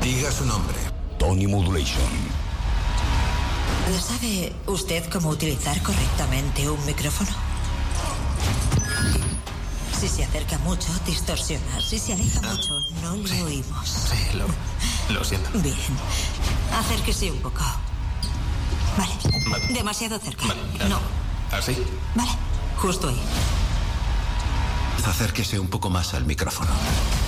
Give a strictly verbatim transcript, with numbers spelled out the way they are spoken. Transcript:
Diga su nombre. Tony Modulation. ¿Sabe usted cómo utilizar correctamente un micrófono? Si se acerca mucho, distorsiona. Si se aleja ah, mucho, no lo sí, oímos. Sí, lo, lo siento. Bien. Acérquese un poco. Vale. Vale. Demasiado cerca. Vale, claro. No. ¿Así? Vale. Justo ahí. Acérquese un poco más al micrófono.